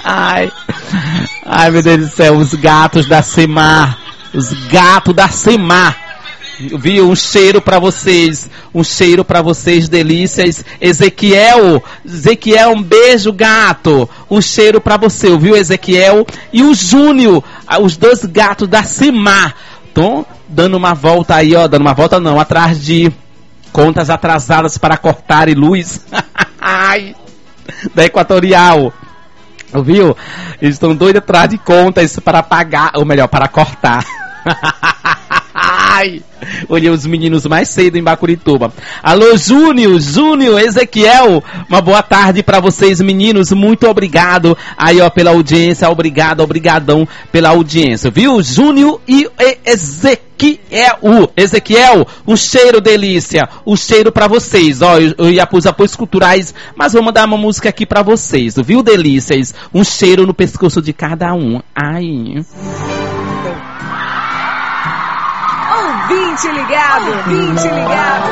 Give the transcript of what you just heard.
Ai, meu Deus do céu, os gatos da Semar. Os gatos da Semar. Viu? Um cheiro pra vocês. Um cheiro pra vocês, delícias. Ezequiel, um beijo, gato. Um cheiro pra você, viu, Ezequiel? E o Júnior, os dois gatos da Semar. Tô dando uma volta aí, ó. Dando uma volta não, atrás de contas atrasadas para cortar e luz. Ai, da Equatorial. Viu? Eles estão doidos atrás de contas para pagar, ou melhor, para cortar. Ai, olhei os meninos mais cedo em Bacurituba. Alô, Júnior, Ezequiel, uma boa tarde pra vocês, meninos, muito obrigado aí, ó, pela audiência, obrigadão pela audiência, viu? Júnior e Ezequiel, um cheiro delícia, um cheiro pra vocês, ó, eu ia pros apoios culturais, mas vou mandar uma música aqui pra vocês, viu, delícias? Um cheiro no pescoço de cada um, ai... Ouvinte ligado.